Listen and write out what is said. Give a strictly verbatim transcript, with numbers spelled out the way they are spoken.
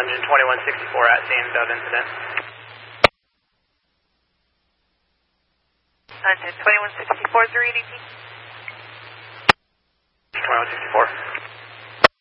engine twenty-one sixty-four at scene of incident. Engine twenty-one sixty-four, is there E D P? twenty-one sixty-four.